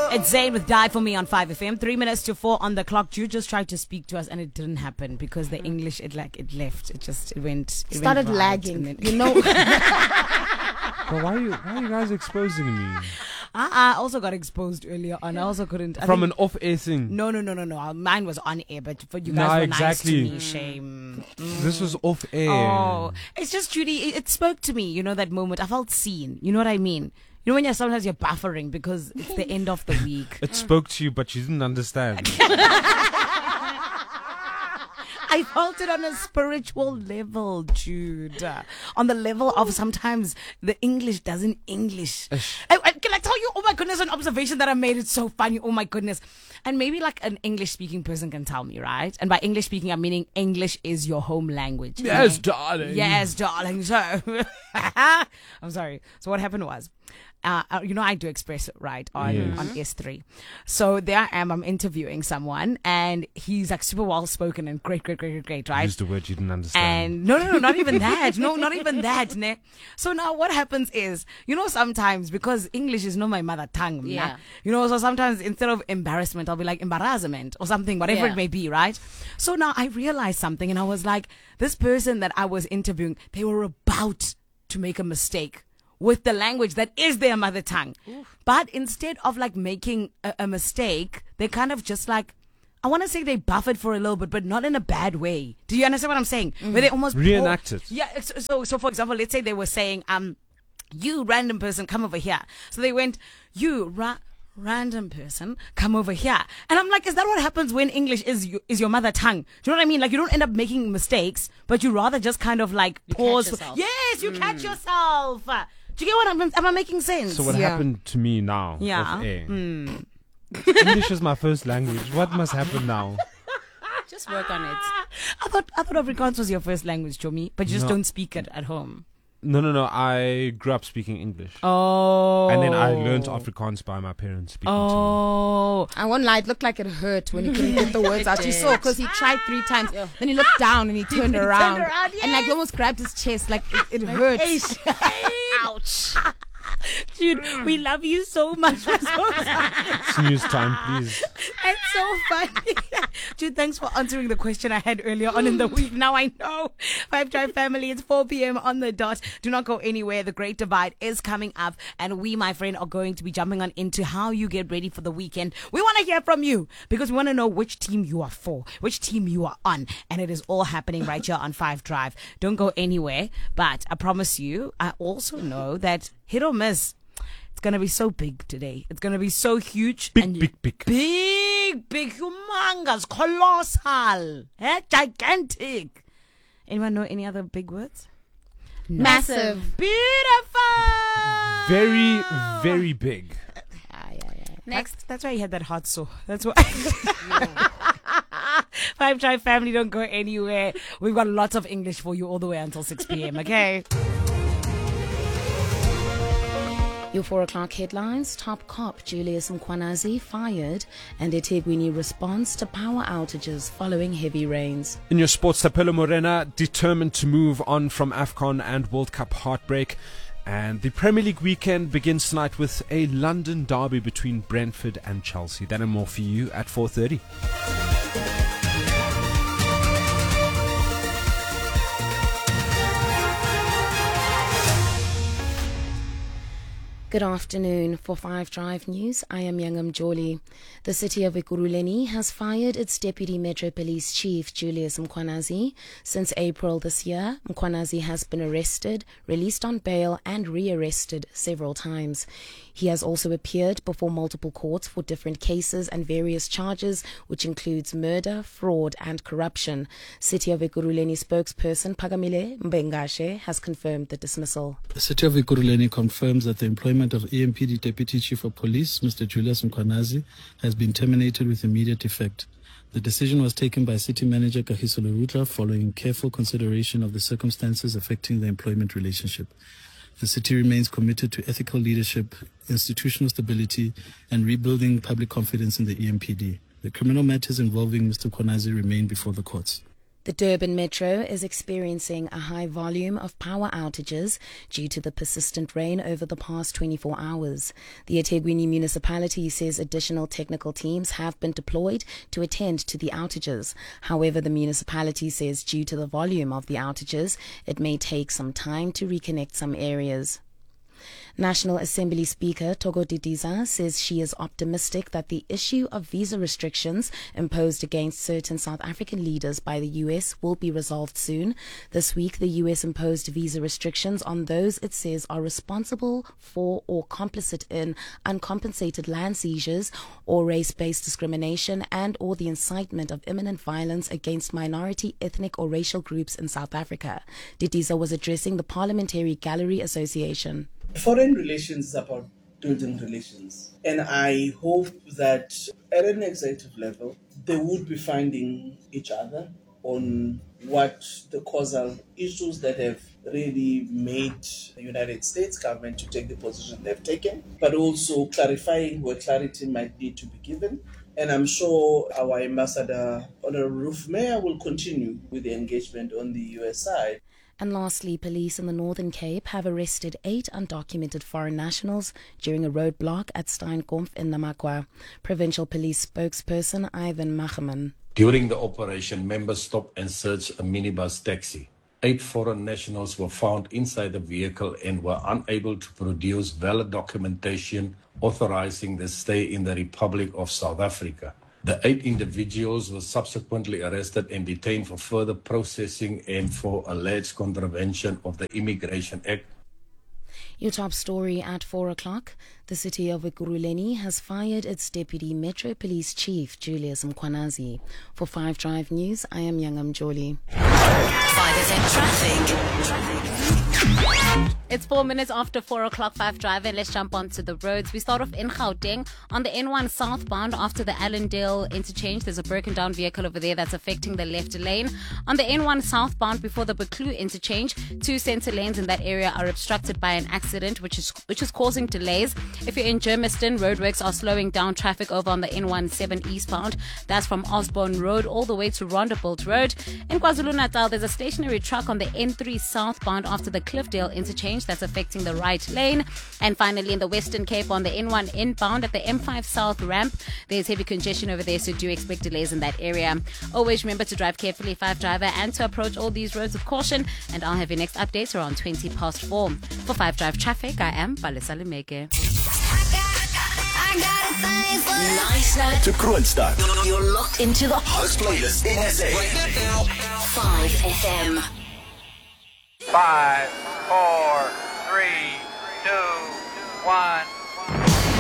It's Zayn with Die For Me on 5FM. 3 minutes to 4 on the clock. Jude just tried to speak to us and it didn't happen because the English, it left. It went. It started went lagging. then, But why are you guys exposing me? I also got exposed earlier on. I also couldn't. From an off-air thing. No. Mine was on air, but for you guys were nice to me. Shame. This was off-air. Oh, it's just Judy. It spoke to me. You know that moment. I felt seen. You know what I mean? You know when sometimes you're buffering because it's the end of the week. It spoke to you, but you didn't understand. I felt it on a spiritual level, Jude. On the level of sometimes the English doesn't English. Can I tell you, oh my goodness, an observation that I made? It's so funny, oh my goodness. And maybe like an English speaking person can tell me, right? And by English speaking, I'm meaning English is your home language. Yes, darling. Yes, darling. So, I'm sorry. So what happened was, I do Express, right, on S3. So there I am, I'm interviewing someone, and he's like super well spoken and great, right? Used a word you didn't understand. And no, not even that. No, not even that. Ne? So now what happens is, sometimes because English is not my mother tongue, so sometimes instead of embarrassment, I'll be like embarrassment or something, whatever it may be, right? So now I realized something, and I was like, this person that I was interviewing, they were about to make a mistake with the language that is their mother tongue. Oof. But instead of like making a mistake, they kind of just like, I want to say they buffered for a little bit, but not in a bad way. Do you understand what I'm saying? Where they almost reenact it. Yeah. So for example, let's say they were saying, you random person, come over here. So they went, you random person, come over here. And I'm like, is that what happens when English is your mother tongue? Do you know what I mean? Like, you don't end up making mistakes, but you rather just kind of like pause. Yes, you catch yourself. Do you get what am I making sense? So what happened to me now? Off air? English is my first language. What must happen now? Just work on it. I thought Afrikaans was your first language, Chomi, but you just don't speak it at home. No. I grew up speaking English. Oh. And then I learned Afrikaans by my parents speaking to me. I won't lie, it looked like it hurt when he couldn't get the words out. You saw, because he tried 3 times. Yeah. Then he looked down and he turned around. And like he almost grabbed his chest, like it hurts. Ouch. Dude, we love you so much. Snooze time, please. It's so funny. Dude, thanks for answering the question I had earlier on in the week. Now I know. 5 Drive family, it's 4 p.m. on the dot. Do not go anywhere. The Great Divide is coming up, and we, my friend, are going to be jumping on into how you get ready for the weekend. We want to hear from you because we want to know which team you are for, which team you are on, and it is all happening right here on 5 Drive. Don't go anywhere, but I promise you, I also know that hit or miss, it's going to be so big today. It's going to be so huge. Big, humongous, colossal, gigantic. Anyone know any other big words? No. Massive. Beautiful. Very, very big. Next. That's why you had that heart sore. That's why. 5 Drive family, don't go anywhere. We've got lots of English for you all the way until 6 p.m., okay? Your 4 o'clock headlines. Top cop Julius Mkhwanazi fired, and eThekwini responds to power outages following heavy rains. In your sports, Tapelo Morena determined to move on from AFCON and World Cup heartbreak. And the Premier League weekend begins tonight with a London derby between Brentford and Chelsea. That and more for you at 4:30. Good afternoon. For 5 Drive News, I am Yangam Joli. The city of Ekurhuleni has fired its Deputy Metro Police Chief, Julius Mkhwanazi. Since April this year, Mkhwanazi has been arrested, released on bail, and rearrested several times. He has also appeared before multiple courts for different cases and various charges, which includes murder, fraud, and corruption. City of Ekurhuleni spokesperson Phakamile Mbengashe has confirmed the dismissal. The City of Ekurhuleni confirms that the employment of EMPD Deputy Chief of Police, Mr. Julius Mkhwanazi, has been terminated with immediate effect. The decision was taken by City Manager Kagiso Lerutla following careful consideration of the circumstances affecting the employment relationship. The city remains committed to ethical leadership, institutional stability, and rebuilding public confidence in the EMPD. The criminal matters involving Mr. Mkhwanazi remain before the courts. The Durban Metro is experiencing a high volume of power outages due to the persistent rain over the past 24 hours. The eThekwini municipality says additional technical teams have been deployed to attend to the outages. However, the municipality says due to the volume of the outages, it may take some time to reconnect some areas. National Assembly Speaker Togo Didiza says she is optimistic that the issue of visa restrictions imposed against certain South African leaders by the US will be resolved soon. This week, the US imposed visa restrictions on those it says are responsible for or complicit in uncompensated land seizures or race-based discrimination and or the incitement of imminent violence against minority, ethnic or racial groups in South Africa. Didiza was addressing the Parliamentary Gallery Association. Foreign relations is about building relations. And I hope that at an executive level, they would be finding each other on what the causal issues that have really made the United States government to take the position they've taken, but also clarifying where clarity might need to be given. And I'm sure our ambassador, Honorable Ruth Meyer, will continue with the engagement on the US side. And lastly, police in the Northern Cape have arrested 8 undocumented foreign nationals during a roadblock at Steenkomp in Namakwa. Provincial Police spokesperson Ivan Macheman. During the operation, members stopped and searched a minibus taxi. 8 foreign nationals were found inside the vehicle and were unable to produce valid documentation authorizing the stay in the Republic of South Africa. The 8 individuals were subsequently arrested and detained for further processing and for alleged contravention of the Immigration Act. Your top story at 4 o'clock. The city of Ekurhuleni has fired its deputy Metro Police Chief, Julius Mkhwanazi. For 5 Drive News, I am Youngam Joli. 5FM Traffic. It's 4 minutes after 4 o'clock, 5 Drive, and let's jump onto the roads. We start off in Gauteng on the N1 southbound after the Allendale interchange. There's a broken down vehicle over there that's affecting the left lane. On the N1 southbound before the Buccleuch interchange, 2 center lanes in that area are obstructed by an accident, which is causing delays. If you're in Germiston, roadworks are slowing down traffic over on the N17 eastbound. That's from Osborne Road all the way to Rondebolt Road. In KwaZulu-Natal, there's a stationary truck on the N3 southbound after the Cliffdale interchange that's affecting the right lane. And finally, in the Western Cape on the N1 inbound at the M5 South ramp, there's heavy congestion over there, so do expect delays in that area. Always remember to drive carefully, 5 Driver, and to approach all these roads with caution. And I'll have your next updates around 20 past 4. For 5 Drive Traffic, I am Palesa Limeke. Nice to Kroonstad. You're locked into the hottest playlist in SA. Right now. 5FM. 5, 4, 3, 2, 1.